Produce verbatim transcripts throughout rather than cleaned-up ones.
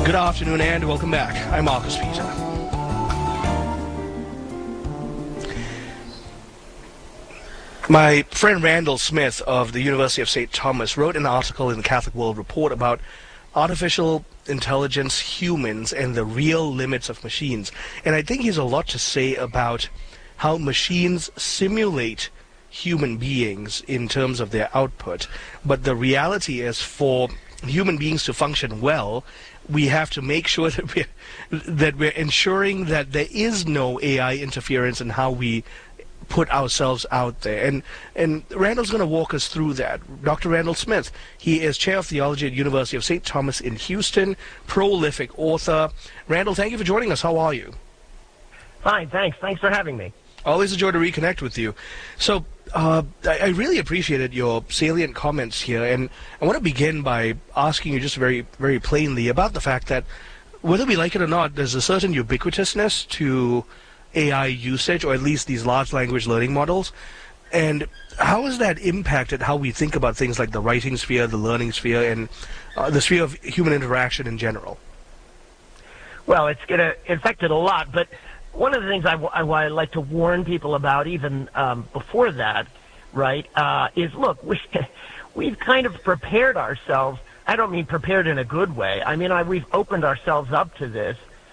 Good afternoon and welcome back. I'm Marcus Peter. My friend Randall Smith of the University of Saint Thomas wrote an article in the Catholic World Report about artificial intelligence, humans, and the real limits of machines. And I think he has a lot to say about how machines simulate human beings in terms of their output. But the reality is, for human beings to function well, we have to make sure that we're, that we're ensuring that there is no A I interference in how we put ourselves out there. And and Randall's going to walk us through that. Doctor Randall Smith, he is Chair of Theology at University of Saint Thomas in Houston, prolific author. Randall, thank you for joining us. How are you? Fine, thanks. Thanks for having me. Always a joy to reconnect with you. So, uh, I, I really appreciated your salient comments here, and I want to begin by asking you just very, very plainly about the fact that, whether we like it or not, there's a certain ubiquitousness to A I usage, or at least these large language learning models. And how has that impacted how we think about things like the writing sphere, the learning sphere, and uh, the sphere of human interaction in general? Well, it's going to affect it a lot, but one of the things I, I, I like to warn people about, even um, before that, right, uh, is, look, we, we've kind of prepared ourselves. I don't mean prepared in a good way. I mean, I, we've opened ourselves up to this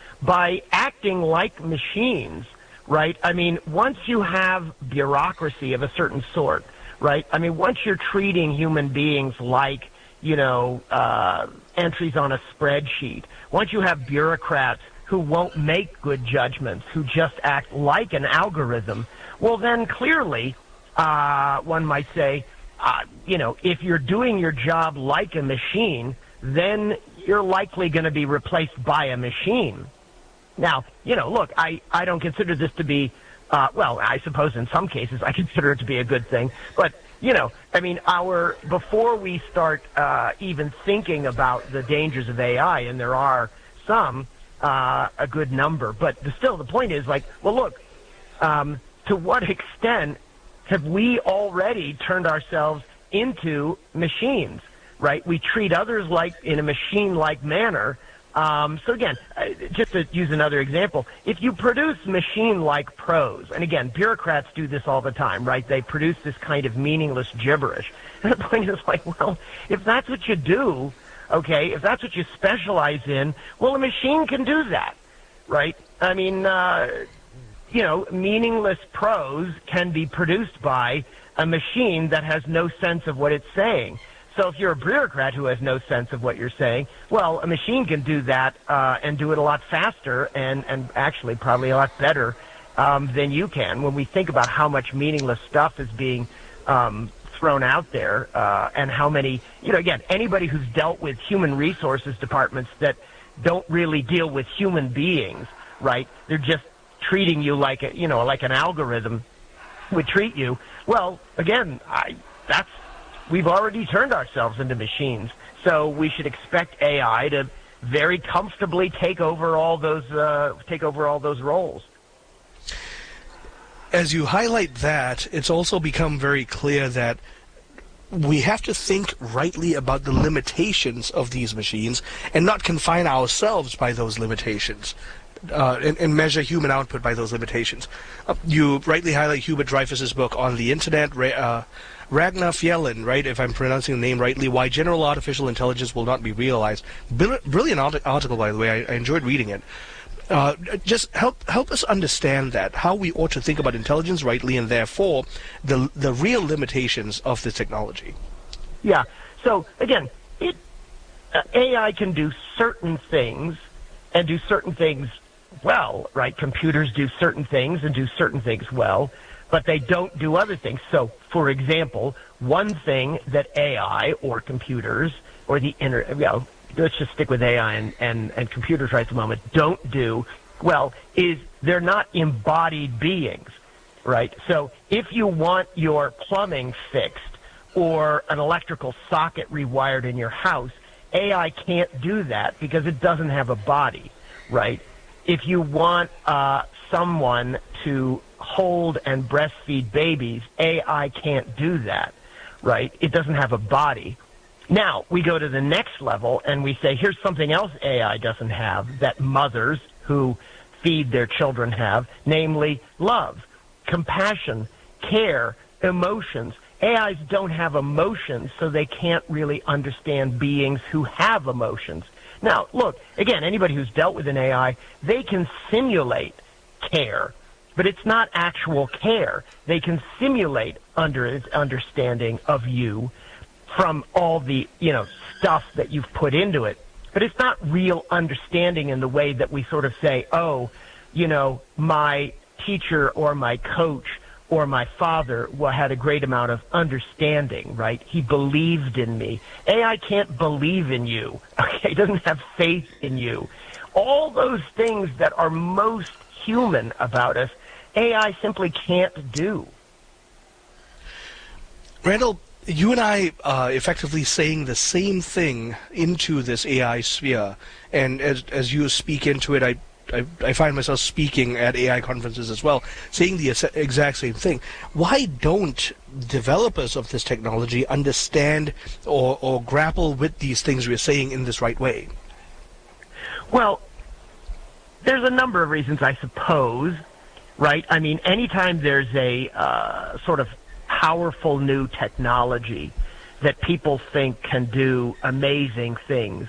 by acting like machines, right? I mean, once you have bureaucracy of a certain sort, right? I mean, once you're treating human beings like, you know, uh, entries on a spreadsheet, once you have bureaucrats who won't make good judgments, who just act like an algorithm, well, then clearly, uh, one might say, uh, you know, if you're doing your job like a machine, then you're likely going to be replaced by a machine. Now, you know, look, I, I don't consider this to be, uh, well, I suppose in some cases I consider it to be a good thing. But, you know, I mean, our before we start uh, even thinking about the dangers of A I, and there are some, uh, a good number, but the, still the point is, like, well, look, um, to what extent have we already turned ourselves into machines, right? We treat others like in a machine-like manner. Um, so again, uh, just to use another example, if you produce machine-like prose, and again, bureaucrats do this all the time, right? They produce this kind of meaningless gibberish. And the point is, like, well, if that's what you do, okay, if that's what you specialize in, well, a machine can do that, right? I mean, uh, you know, meaningless prose can be produced by a machine that has no sense of what it's saying. So if you're a bureaucrat who has no sense of what you're saying, well, a machine can do that uh, and do it a lot faster and, and actually probably a lot better um, than you can. When we think about how much meaningless stuff is being um, thrown out there uh, and how many, you know, again, anybody who's dealt with human resources departments that don't really deal with human beings, right? They're just treating you like a, you know, like an algorithm would treat you. Well, again, I, that's, we've already turned ourselves into machines, so we should expect A I to very comfortably take over all those uh, take over all those roles. As you highlight that, it's also become very clear that we have to think rightly about the limitations of these machines and not confine ourselves by those limitations. Uh, and, and measure human output by those limitations. Uh, you rightly highlight Hubert Dreyfus's book on the internet, uh, Ragnar Fjellin, right, if I'm pronouncing the name rightly, Why General Artificial Intelligence Will Not Be Realized. Br brilliant art article, by the way. I, I enjoyed reading it. Uh, just help help us understand that, how we ought to think about intelligence rightly, and therefore the, the real limitations of this technology. Yeah. So, again, it, uh, A I can do certain things and do certain things well, right? Computers do certain things and do certain things well, but they don't do other things. So, for example, one thing that A I or computers or the inter, you know, let's just stick with A I and, and, and computers right at the moment, don't do well is they're not embodied beings, right? So if you want your plumbing fixed or an electrical socket rewired in your house, A I can't do that because it doesn't have a body, right? If you want uh, someone to hold and breastfeed babies, A I can't do that, right? It doesn't have a body. Now, we go to the next level and we say, here's something else A I doesn't have that mothers who feed their children have, namely love, compassion, care, emotions. A Is don't have emotions, so they can't really understand beings who have emotions. Now, look, again, anybody who's dealt with an A I, they can simulate care, but it's not actual care. They can simulate under understanding of you from all the, you know, stuff that you've put into it. But it's not real understanding in the way that we sort of say, oh, you know, my teacher or my coach or my father had a great amount of understanding, right? He believed in me. A I can't believe in you, okay? It doesn't have faith in you. All those things that are most human about us, A I simply can't do. Randall, you and I are effectively saying the same thing into this A I sphere, and as as you speak into it, I, I, I find myself speaking at A I conferences as well, saying the exact same thing. Why don't developers of this technology understand or, or grapple with these things we're saying in this right way? Well, there's a number of reasons, I suppose, right? I mean, anytime there's a uh, sort of powerful new technology that people think can do amazing things,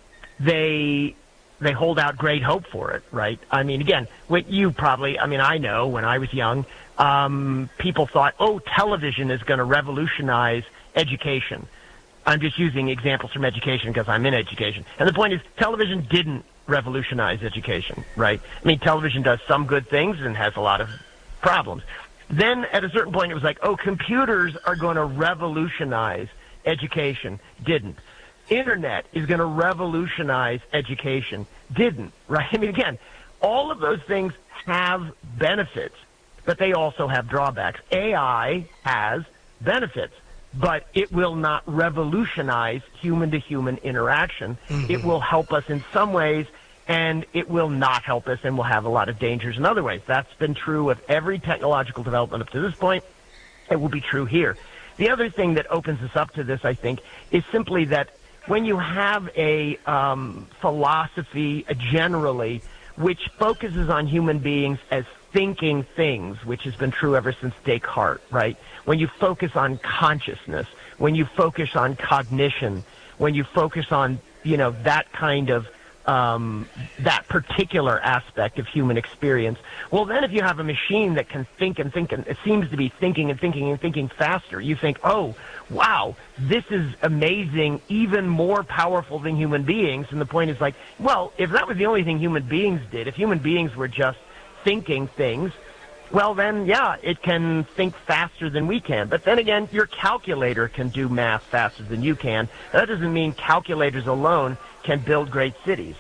they they hold out great hope for it, right? I mean, again, what you probably, I mean, I know when I was young, um, people thought, oh, television is going to revolutionize education. I'm just using examples from education because I'm in education. And the point is, television didn't revolutionize education, right? I mean, television does some good things and has a lot of problems. Then at a certain point, it was like, oh, computers are going to revolutionize education. Didn't. Internet is going to revolutionize education. Didn't, right? I mean, again, all of those things have benefits, but they also have drawbacks. A I has benefits, but it will not revolutionize human-to-human interaction. Mm-hmm. It will help us in some ways, and it will not help us and will have a lot of dangers in other ways. That's been true of every technological development up to this point. It will be true here. The other thing that opens us up to this, I think, is simply that when you have a um, philosophy uh, generally which focuses on human beings as thinking things, which has been true ever since Descartes, right? When you focus on consciousness, when you focus on cognition, when you focus on, you know, that kind of Um, that particular aspect of human experience. Well, then if you have a machine that can think and think, and it seems to be thinking and thinking and thinking faster, you think, oh, wow, this is amazing, even more powerful than human beings. And the point is like, well, if that was the only thing human beings did, if human beings were just thinking things, well, then, yeah, it can think faster than we can. But then again, your calculator can do math faster than you can. That doesn't mean calculators alone can build great cities.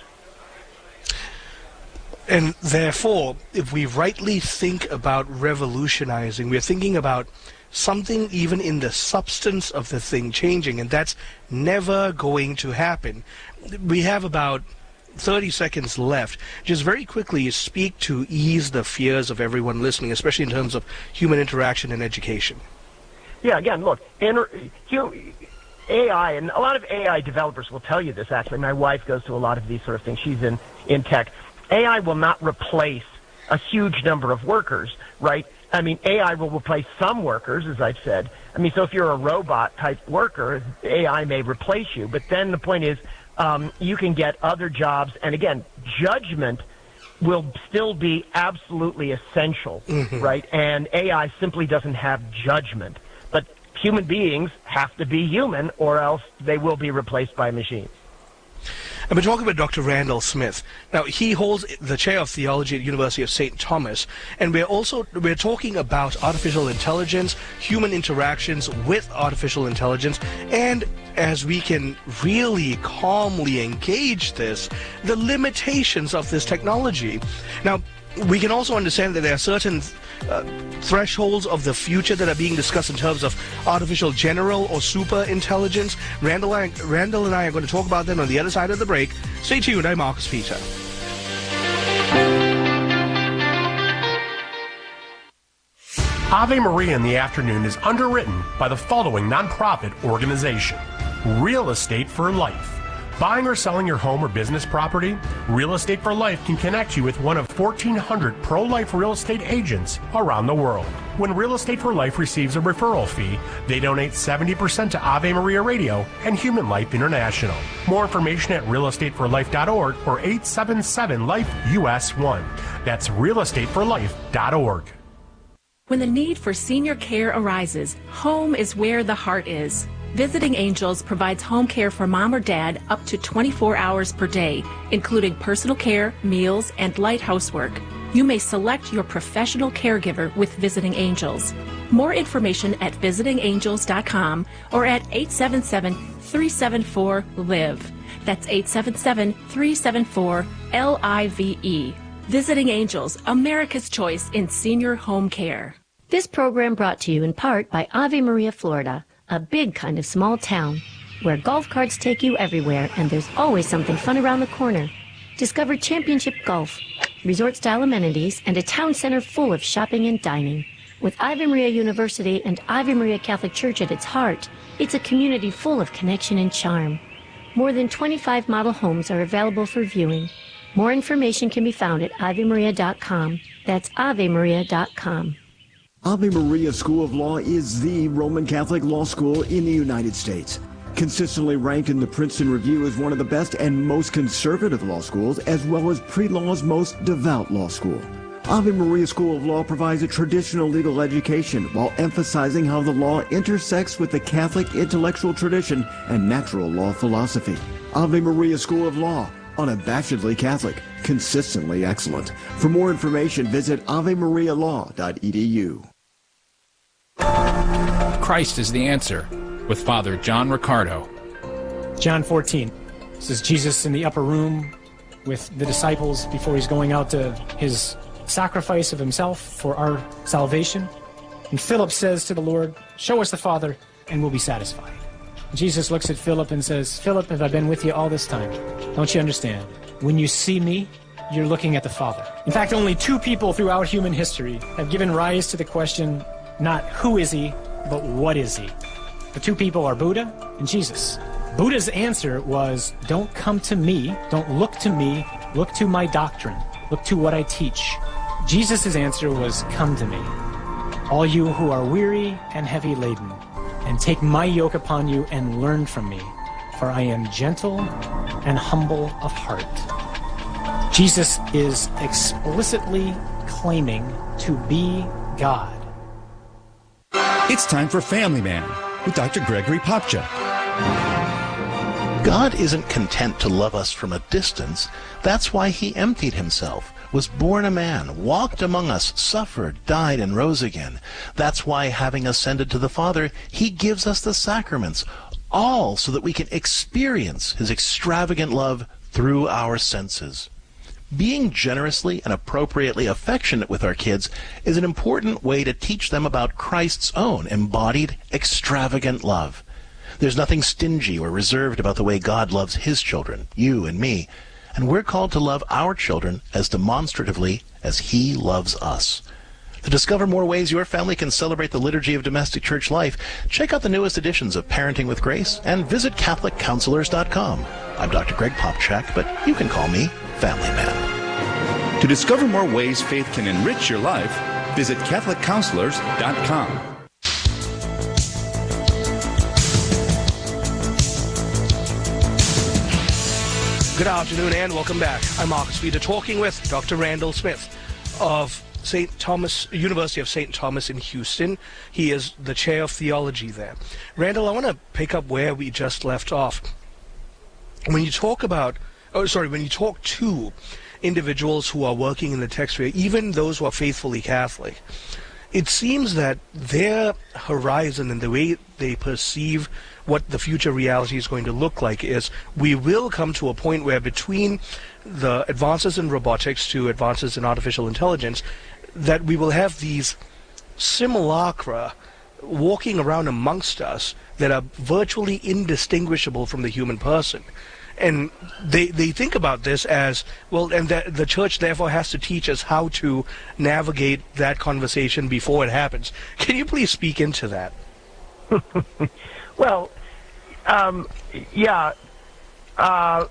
And therefore, if we rightly think about revolutionizing, we're thinking about something even in the substance of the thing changing, and that's never going to happen. We have about thirty seconds left. Just very quickly speak to ease the fears of everyone listening, especially in terms of human interaction and education. Yeah, again, look, inter- you, A I, and a lot of A I developers will tell you this, actually. My wife goes to a lot of these sort of things. She's in, in tech. A I will not replace a huge number of workers, right? I mean, A I will replace some workers, as I've said. I mean, so if you're a robot-type worker, A I may replace you. But then the point is, um, you can get other jobs. And again, judgment will still be absolutely essential, mm-hmm. right? And A I simply doesn't have judgment. But human beings have to be human, or else they will be replaced by machines. I've been talking about Doctor Randall Smith. Now, he holds the chair of theology at the University of Saint Thomas, and we're also we're talking about artificial intelligence, human interactions with artificial intelligence, and as we can really calmly engage this, the limitations of this technology. Now, we can also understand that there are certain uh, thresholds of the future that are being discussed in terms of artificial general or super intelligence. Randall, I, Randall and I are going to talk about them on the other side of the break. Stay tuned. I'm Marcus Peter. Ave Maria in the Afternoon is underwritten by the following nonprofit organization: Real Estate for Life. Buying or selling your home or business property? Real Estate for Life can connect you with one of fourteen hundred pro-life real estate agents around the world. When Real Estate for Life receives a referral fee, they donate seventy percent to Ave Maria Radio and Human Life International. More information at real estate for life dot org or eight seven seven life U S one. That's real estate for life dot org. When the need for senior care arises, home is where the heart is. Visiting Angels provides home care for mom or dad up to twenty-four hours per day, including personal care, meals, and light housework. You may select your professional caregiver with Visiting Angels. More information at visiting angels dot com or at eight seven seven, three seven four, L I V E. That's eight seven seven, three seven four, L I V E. Visiting Angels, America's choice in senior home care. This program brought to you in part by Ave Maria, Florida, a big kind of small town where golf carts take you everywhere and there's always something fun around the corner. Discover championship golf, resort-style amenities, and a town center full of shopping and dining. With Ave Maria University and Ave Maria Catholic Church at its heart, it's a community full of connection and charm. More than twenty-five model homes are available for viewing. More information can be found at ave maria dot com. That's ave maria dot com. Ave Maria School of Law is the Roman Catholic law school in the United States. Consistently ranked in the Princeton Review as one of the best and most conservative law schools, as well as pre-law's most devout law school. Ave Maria School of Law provides a traditional legal education while emphasizing how the law intersects with the Catholic intellectual tradition and natural law philosophy. Ave Maria School of Law, unabashedly Catholic, consistently excellent. For more information, visit ave maria law dot e d u. Christ is the answer, with Father John Riccardo. John fourteen. This is Jesus in the upper room with the disciples before he's going out to his sacrifice of himself for our salvation. And Philip says to the Lord, "Show us the Father, and we'll be satisfied." Jesus looks at Philip and says, "Philip, have I been with you all this time? Don't you understand? When you see me, you're looking at the Father." In fact, only two people throughout human history have given rise to the question, not who is he, but what is he? The two people are Buddha and Jesus. Buddha's answer was, don't come to me, don't look to me, look to my doctrine, look to what I teach. Jesus' answer was, come to me, all you who are weary and heavy laden, and take my yoke upon you and learn from me, for I am gentle and humble of heart. Jesus is explicitly claiming to be God. It's time for Family Man with Doctor Gregory Popcak. God isn't content to love us from a distance. That's why he emptied himself, was born a man, walked among us, suffered, died, and rose again. That's why, having ascended to the Father, he gives us the sacraments, all so that we can experience his extravagant love through our senses. Being generously and appropriately affectionate with our kids is an important way to teach them about Christ's own embodied, extravagant love. There's nothing stingy or reserved about the way God loves his children, you and me, and we're called to love our children as demonstratively as he loves us. To discover more ways your family can celebrate the liturgy of domestic church life, check out the newest editions of Parenting with Grace and visit catholic counselors dot com. I'm Doctor Greg Popcak, but you can call me Family Man. To discover more ways faith can enrich your life, visit catholic counselors dot com. Good afternoon and welcome back. I'm Marcus Vida, talking with Doctor Randall Smith of Saint Thomas, University of Saint Thomas in Houston. He is the chair of theology there. Randall, I want to pick up where we just left off. When you talk about, oh, sorry, when you talk to individuals who are working in the text area, even those who are faithfully Catholic, it seems that their horizon and the way they perceive what the future reality is going to look like is we will come to a point where between the advances in robotics to advances in artificial intelligence, that we will have these simulacra walking around amongst us that are virtually indistinguishable from the human person. And they they think about this as, well, and that the church therefore has to teach us how to navigate that conversation before it happens. Can you please speak into that? Well, Um, yeah. Uh,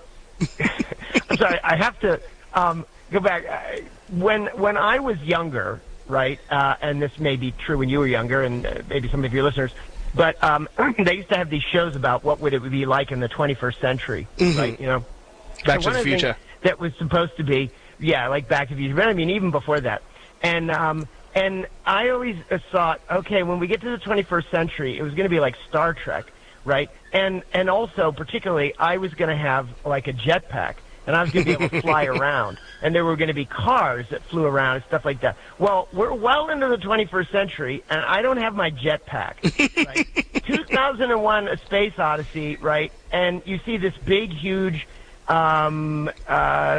I'm sorry. I have to um, go back. When when I was younger, right, uh, and this may be true when you were younger, and uh, maybe some of your listeners, but um, they used to have these shows about what would it be like in the twenty-first century, mm-hmm. right? You know, Back so to the Future. That was supposed to be, yeah, like Back to the Future. But I mean, even before that, and um, and I always thought, okay, when we get to the twenty-first century, it was going to be like Star Trek, right? And and also, particularly, I was going to have like a jetpack, and I was going to be able to fly around, and there were going to be cars that flew around and stuff like that. Well, we're well into the twenty-first century, and I don't have my jetpack. Right? two thousand one, A Space Odyssey, right? And you see this big, huge um, uh,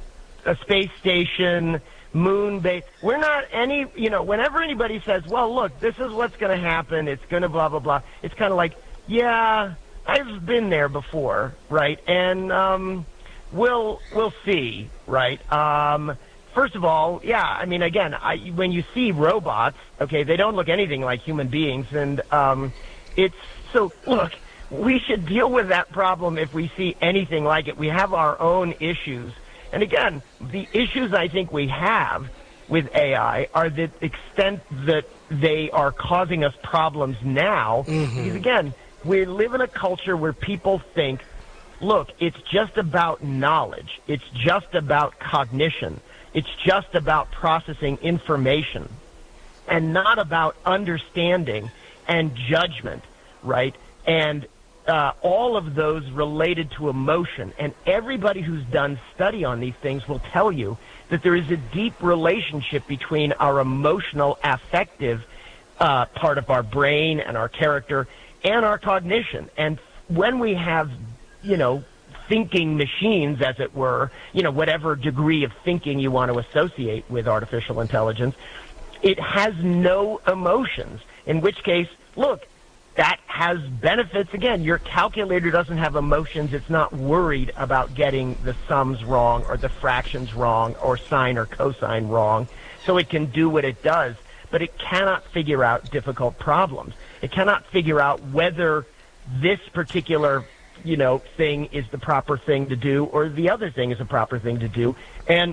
a space station, moon base. We're not any, you know, whenever anybody says, well, look, this is what's going to happen, it's going to blah, blah, blah, it's kind of like, yeah, I've been there before, right? And um, we'll we'll see, right? Um, first of all, yeah, I mean, again, I, when you see robots, okay, they don't look anything like human beings, and um, it's so. Look, we should deal with that problem if we see anything like it. We have our own issues, and again, the issues I think we have with A I are the extent that they are causing us problems now. Mm-hmm. Because again, we live in a culture where people think, look, it's just about knowledge. It's just about cognition. It's just about processing information and not about understanding and judgment, right? And uh, all of those related to emotion. And everybody who's done study on these things will tell you that there is a deep relationship between our emotional, affective uh, part of our brain and our character and our cognition. And when we have, you know, thinking machines, as it were, you know, whatever degree of thinking you want to associate with artificial intelligence, it has no emotions, in which case, look, that has benefits. Again, your calculator doesn't have emotions. It's not worried about getting the sums wrong or the fractions wrong or sine or cosine wrong, so it can do what it does. But it cannot figure out difficult problems. It cannot figure out whether this particular, you know, thing is the proper thing to do or the other thing is the proper thing to do. And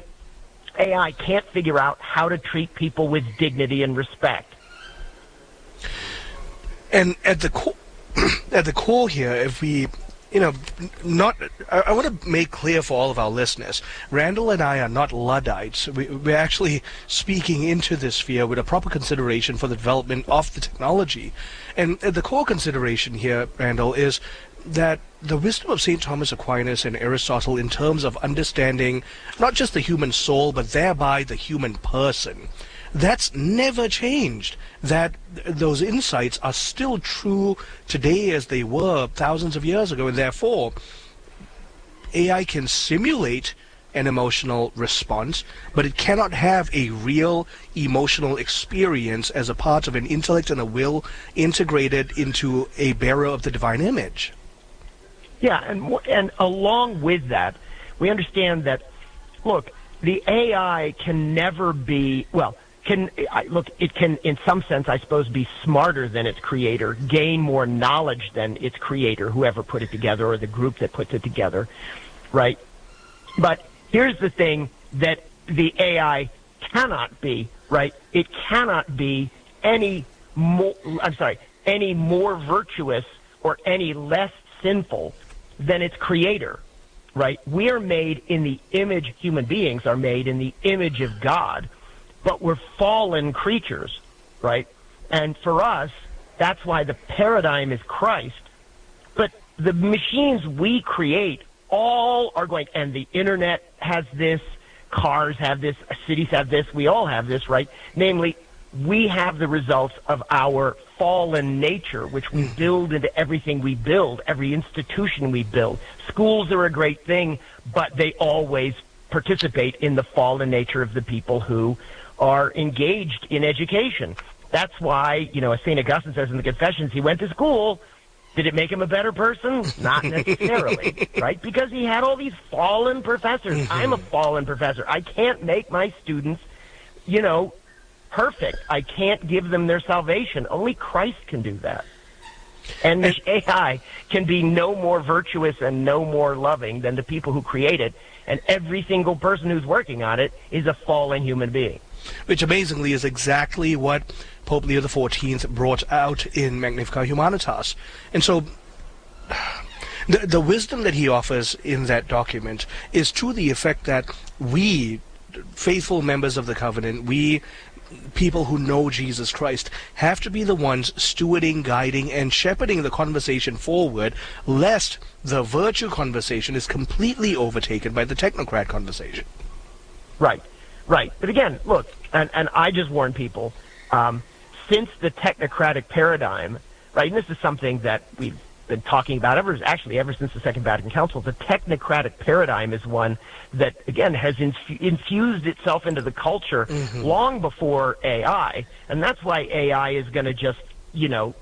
A I can't figure out how to treat people with dignity and respect. And at the core, at the core here, if we, you know, not, I, I want to make clear for all of our listeners, Randall and I are not Luddites. We, we're actually speaking into this sphere with a proper consideration for the development of the technology. And the core consideration here, Randall, is that the wisdom of Saint Thomas Aquinas and Aristotle in terms of understanding not just the human soul, but thereby the human person, that's never changed. That th- those insights are still true today as they were thousands of years ago, and therefore A I can simulate an emotional response, but it cannot have a real emotional experience as a part of an intellect and a will integrated into a bearer of the divine image. Yeah, and and along with that, we understand that, look, the A I can never be, well, can I, look, it can, in some sense, I suppose, be smarter than its creator, gain more knowledge than its creator, whoever put it together, or the group that puts it together, right? But here's the thing that the A I cannot be, right? It cannot be any more, I'm sorry, any more virtuous or any less sinful than its creator, right? We are made in the image, human beings are made in the image of God, but we're fallen creatures, right? And for us, that's why the paradigm is Christ. But the machines we create all are going, and the internet has this, cars have this, cities have this, we all have this, right? Namely, we have the results of our fallen nature, which we build into everything we build, every institution we build. Schools are a great thing, but they always participate in the fallen nature of the people who are engaged in education. That's why, you know, as Saint Augustine says in the Confessions, he went to school. Did it make him a better person? Not necessarily, right? Because he had all these fallen professors. Mm-hmm. I'm a fallen professor. I can't make my students, you know, perfect. I can't give them their salvation. Only Christ can do that. And the A I can be no more virtuous and no more loving than the people who create it. And every single person who's working on it is a fallen human being. Which amazingly is exactly what Pope Leo the fourteenth brought out in Magnificat Humanitas. And so the, the wisdom that he offers in that document is to the effect that we, faithful members of the covenant, we people who know Jesus Christ, have to be the ones stewarding, guiding, and shepherding the conversation forward, lest the virtue conversation is completely overtaken by the technocrat conversation. Right, right. But again, look, and, and I just warn people, um, since the technocratic paradigm, right, and this is something that we've been talking about ever, actually ever since the Second Vatican Council, the technocratic paradigm is one that, again, has inf- infused itself into the culture mm-hmm. long before A I, and that's why A I is going to just, you know,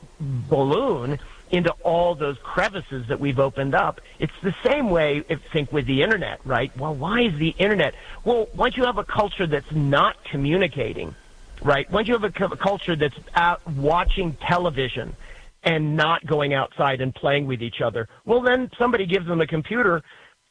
balloon into all those crevices that we've opened up. It's the same way, I think, with the Internet, right? Well, why is the Internet? Well, once you have a culture that's not communicating, right, once you have a, a culture that's out watching television and not going outside and playing with each other, well, then somebody gives them a computer.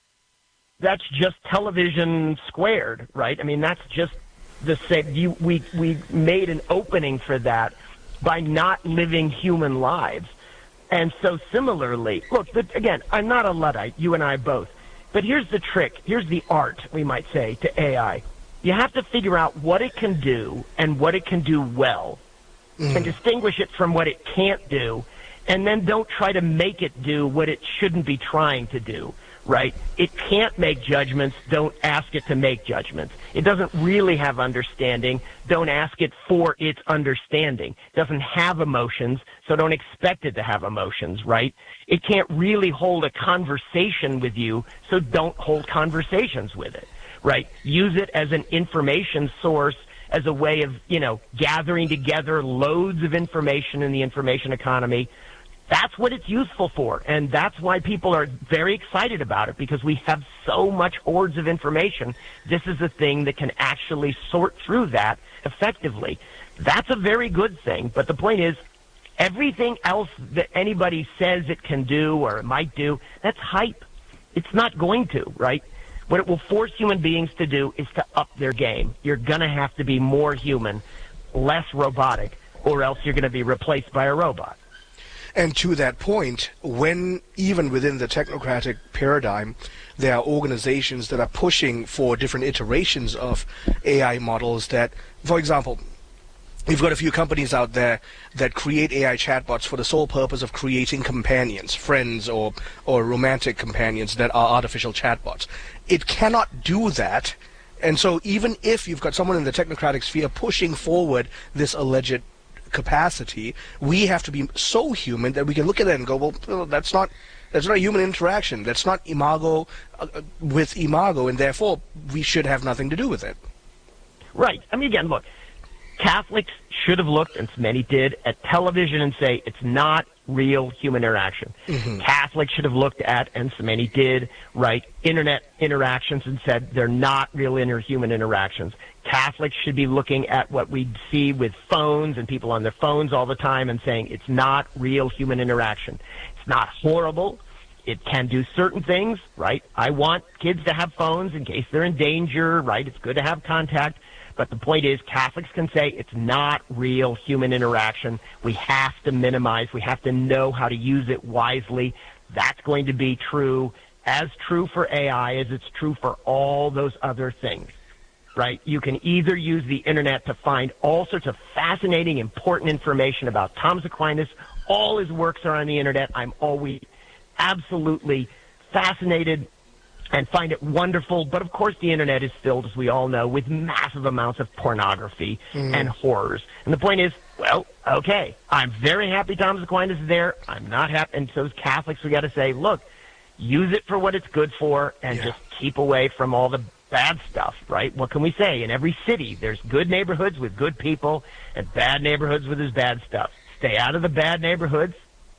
That's just television squared, right? I mean, that's just the same. You, we, we made an opening for that by not living human lives. And so similarly, look, the, again, I'm not a Luddite, you and I both. But here's the trick. Here's the art, we might say, to A I. You have to figure out what it can do and what it can do well, mm. and distinguish it from what it can't do, and then don't try to make it do what it shouldn't be trying to do, right? It can't make judgments. Don't ask it to make judgments. It doesn't really have understanding. Don't ask it for its understanding. It doesn't have emotions, so don't expect it to have emotions, right? It can't really hold a conversation with you, so don't hold conversations with it, right? Use it as an information source, as a way of, you know, gathering together loads of information in the information economy. That's what it's useful for, and that's why people are very excited about it, because we have so much hordes of information. This is a thing that can actually sort through that effectively. That's a very good thing, but the point is, everything else that anybody says it can do or it might do, that's hype. It's not going to, right? What it will force human beings to do is to up their game. You're going to have to be more human, less robotic, or else you're going to be replaced by a robot. And to that point, when even within the technocratic paradigm, there are organizations that are pushing for different iterations of A I models that, for example, you've got a few companies out there that create A I chatbots for the sole purpose of creating companions, friends or, or romantic companions that are artificial chatbots. It cannot do that. And so even if you've got someone in the technocratic sphere pushing forward this alleged capacity, we have to be so human that we can look at it and go, well, that's not that's not human interaction. That's not imago uh, with imago, and therefore we should have nothing to do with it. Right. I mean, again, look, Catholics should have looked, and many did, at television and say it's not real human interaction. Mm-hmm. Catholics should have looked at, and so many did, right, internet interactions and said they're not real interhuman interactions. Catholics should be looking at what we see with phones and people on their phones all the time and saying it's not real human interaction. It's not horrible. It can do certain things, right? I want kids to have phones in case they're in danger, right? It's good to have contact. But the point is, Catholics can say it's not real human interaction. We have to minimize. We have to know how to use it wisely. That's going to be true, as true for A I as it's true for all those other things, right? You can either use the Internet to find all sorts of fascinating, important information about Thomas Aquinas. All his works are on the Internet. I'm always absolutely fascinated and find it wonderful. But, of course, the Internet is filled, as we all know, with massive amounts of pornography mm. and horrors. And the point is, well, okay, I'm very happy Thomas Aquinas is there. I'm not happy. And so as Catholics, we got to say, look, use it for what it's good for and yeah. just keep away from all the bad stuff, right? What can we say? In every city, there's good neighborhoods with good people and bad neighborhoods with his bad stuff. Stay out of the bad neighborhoods.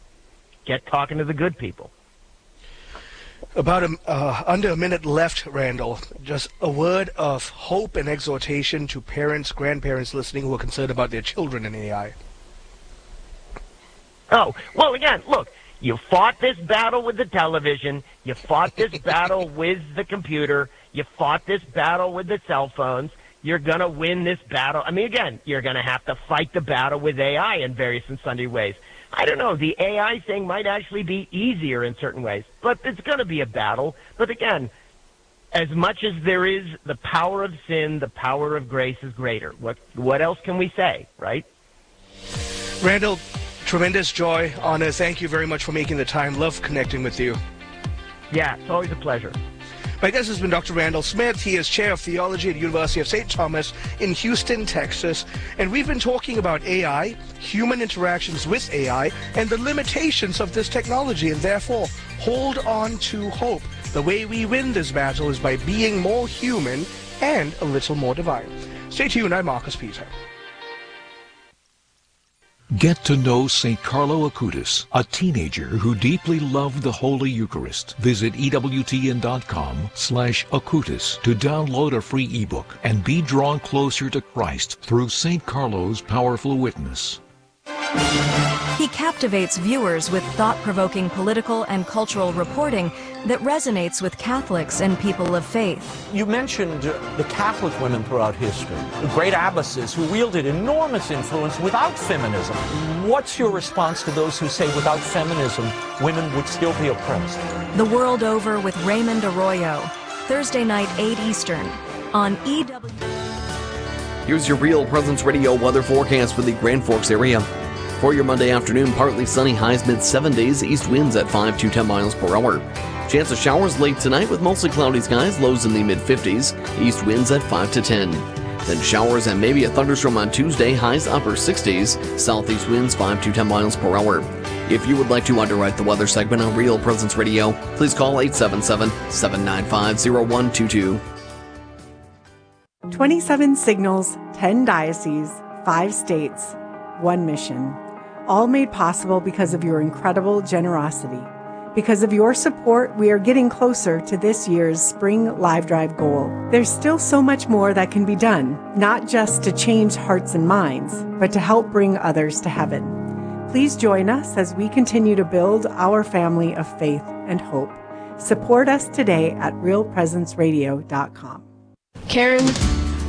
Get talking to the good people. About a, uh, under a minute left, Randall. Just a word of hope and exhortation to parents, grandparents listening who are concerned about their children in A I. Oh, well, again, look, you fought this battle with the television. You fought this battle with the computer. You fought this battle with the cell phones. You're going to win this battle. I mean, again, you're going to have to fight the battle with A I in various and sundry ways. I don't know. The A I thing might actually be easier in certain ways, but it's going to be a battle. But again, as much as there is the power of sin, the power of grace is greater. What what else can we say, right? Randall, tremendous joy, honor. Thank you very much for making the time. Love connecting with you. Yeah, it's always a pleasure. My guest has been Doctor Randall Smith. He is Chair of Theology at the University of Saint Thomas in Houston, Texas. And we've been talking about A I, human interactions with A I, and the limitations of this technology. And therefore, hold on to hope. The way we win this battle is by being more human and a little more divine. Stay tuned. I'm Marcus Peter. Get to know Saint Carlo Acutis, a teenager who deeply loved the Holy Eucharist. Visit ewtn.com slash Acutis to download a free ebook and be drawn closer to Christ through Saint Carlo's powerful witness. He captivates viewers with thought-provoking political and cultural reporting that resonates with Catholics and people of faith. You mentioned the Catholic women throughout history, the great abbesses who wielded enormous influence without feminism. What's your response to those who say without feminism, women would still be oppressed? The World Over with Raymond Arroyo, Thursday night, eight Eastern, on E W. Here's your Real Presence Radio weather forecast for the Grand Forks area. For your Monday afternoon, partly sunny, highs mid seventies, east winds at five to ten miles per hour. Chance of showers late tonight with mostly cloudy skies, lows in the mid fifties, east winds at five to ten. Then showers and maybe a thunderstorm on Tuesday, highs upper sixties, southeast winds five to ten miles per hour. If you would like to underwrite the weather segment on Real Presence Radio, please call eight seven seven, seven nine five, zero one two two. twenty-seven signals, ten dioceses, five states, one mission. All made possible because of your incredible generosity. Because of your support, we are getting closer to this year's Spring Live Drive goal. There's still so much more that can be done, not just to change hearts and minds, but to help bring others to heaven. Please join us as we continue to build our family of faith and hope. Support us today at real presence radio dot com. Karen